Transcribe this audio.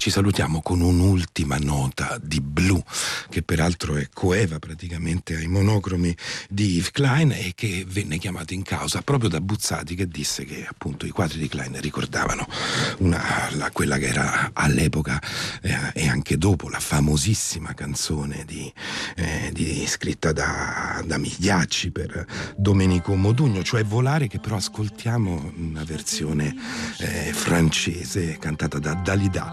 Ci salutiamo con un'ultima nota di blu, che peraltro è coeva praticamente ai monocromi di Yves Klein e che venne chiamato in causa proprio da Buzzati, che disse che appunto i quadri di Klein ricordavano quella che era all'epoca e anche dopo la famosissima canzone scritta da Migliacci per Domenico Modugno, cioè Volare, che però ascoltiamo una versione francese cantata da Dalida.